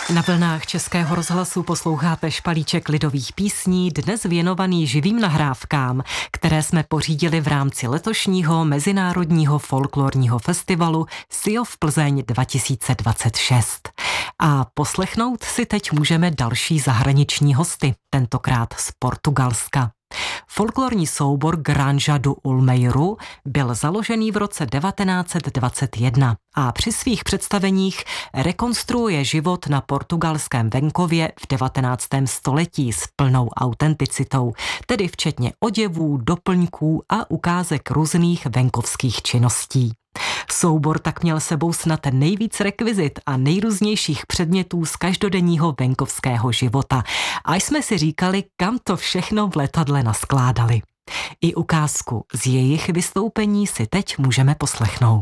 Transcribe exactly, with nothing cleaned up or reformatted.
Na vlnách Českého rozhlasu posloucháte špalíček lidových písní, dnes věnovaný živým nahrávkám, které jsme pořídili v rámci letošního Mezinárodního folklorního festivalu S I O F Plzeň dva tisíce dvacet šest. A poslechnout si teď můžeme další zahraniční hosty, tentokrát z Portugalska. Folklorní soubor Granja do Ulmeiro byl založený v roce devatenáct set dvacet jedna a při svých představeních rekonstruuje život na portugalském venkově v devatenáctém století s plnou autenticitou, tedy včetně oděvů, doplňků a ukázek různých venkovských činností. Soubor tak měl sebou snad nejvíc rekvizit a nejrůznějších předmětů z každodenního venkovského života. A jsme si říkali, kam to všechno v letadle naskládali. I ukázku z jejich vystoupení si teď můžeme poslechnout.